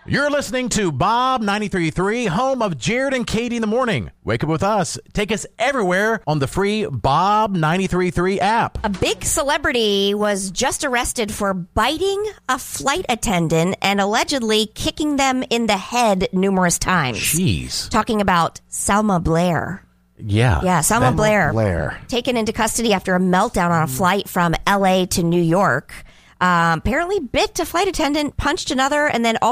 You're listening to Bob 93.3, home of Jared and Katie in the morning. Wake up with us. Take us everywhere on the free Bob 93.3 app. A big celebrity was just arrested for biting a flight attendant and allegedly kicking them in the head numerous times. Jeez. Talking about Selma Blair. Yeah. Selma Blair. Taken into custody after a meltdown on a flight from L.A. to New York. Apparently bit a flight attendant, punched another, and then